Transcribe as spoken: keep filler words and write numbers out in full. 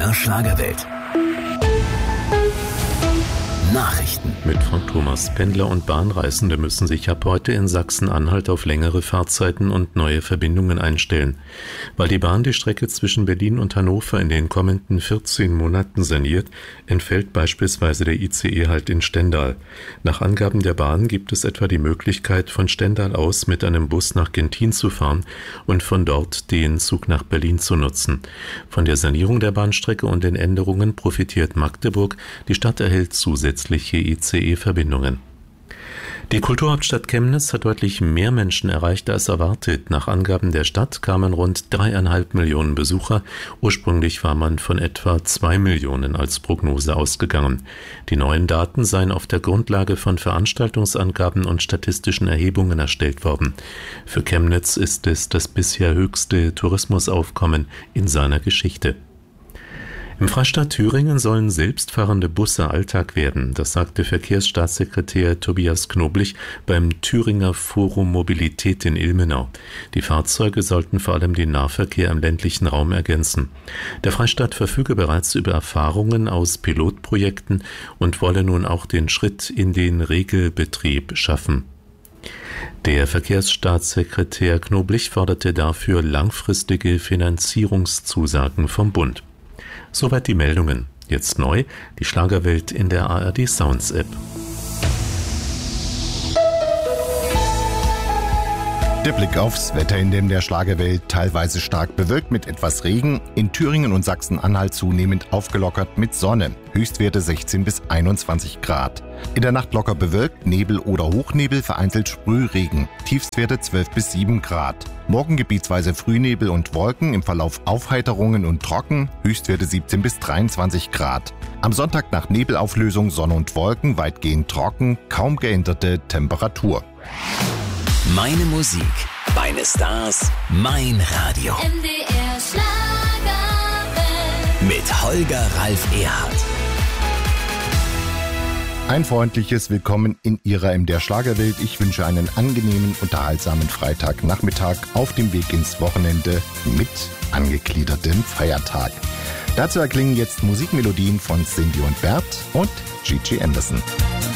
der Schlagerwelt. Nachrichten mit Frank Thomas. Pendler und Bahnreisende müssen sich ab heute in Sachsen-Anhalt auf längere Fahrzeiten und neue Verbindungen einstellen. Weil die Bahn die Strecke zwischen Berlin und Hannover in den kommenden vierzehn Monaten saniert, entfällt beispielsweise der I C E-Halt in Stendal. Nach Angaben der Bahn gibt es etwa die Möglichkeit, von Stendal aus mit einem Bus nach Gentin zu fahren und von dort den Zug nach Berlin zu nutzen. Von der Sanierung der Bahnstrecke und den Änderungen profitiert Magdeburg. Die Stadt erhält zusätzliche I C E-Verbindungen. Die Kulturhauptstadt Chemnitz hat deutlich mehr Menschen erreicht als erwartet. Nach Angaben der Stadt kamen rund dreieinhalb Millionen Besucher. Ursprünglich war man von etwa zwei Millionen als Prognose ausgegangen. Die neuen Daten seien auf der Grundlage von Veranstaltungsangaben und statistischen Erhebungen erstellt worden. Für Chemnitz ist es das bisher höchste Tourismusaufkommen in seiner Geschichte. Im Freistaat Thüringen sollen selbstfahrende Busse Alltag werden. Das sagte Verkehrsstaatssekretär Tobias Knoblich beim Thüringer Forum Mobilität in Ilmenau. Die Fahrzeuge sollten vor allem den Nahverkehr im ländlichen Raum ergänzen. Der Freistaat verfüge bereits über Erfahrungen aus Pilotprojekten und wolle nun auch den Schritt in den Regelbetrieb schaffen. Der Verkehrsstaatssekretär Knoblich forderte dafür langfristige Finanzierungszusagen vom Bund. Soweit die Meldungen. Jetzt neu, die Schlagerwelt in der A R D Sounds App. Der Blick aufs Wetter in dem der Schlagerwelt, teilweise stark bewölkt mit etwas Regen, in Thüringen und Sachsen-Anhalt zunehmend aufgelockert mit Sonne, Höchstwerte sechzehn bis einundzwanzig Grad. In der Nacht locker bewölkt, Nebel oder Hochnebel, vereinzelt Sprühregen, Tiefstwerte zwölf bis sieben Grad. Morgen gebietsweise Frühnebel und Wolken, im Verlauf Aufheiterungen und trocken, Höchstwerte siebzehn bis dreiundzwanzig Grad. Am Sonntag nach Nebelauflösung Sonne und Wolken, weitgehend trocken, kaum geänderte Temperatur. Meine Musik, meine Stars, mein Radio. M D R Schlagerwelt. Mit Holger Ralf Erhardt. Ein freundliches Willkommen in Ihrer M D R Schlagerwelt. Ich wünsche einen angenehmen, unterhaltsamen Freitagnachmittag auf dem Weg ins Wochenende mit angegliedertem Feiertag. Dazu erklingen jetzt Musikmelodien von Cindy und Bert und Gigi Anderson.